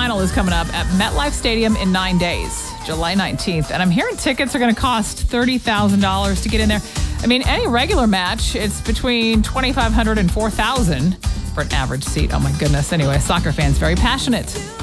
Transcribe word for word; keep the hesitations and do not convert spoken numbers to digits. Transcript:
final is coming up at MetLife Stadium in nine days, July nineteenth. And I'm hearing tickets are going to cost thirty thousand dollars to get in there. I mean, any regular match, it's between twenty-five hundred dollars and four thousand dollars for an average seat. Oh, my goodness. Anyway, soccer fans, very passionate.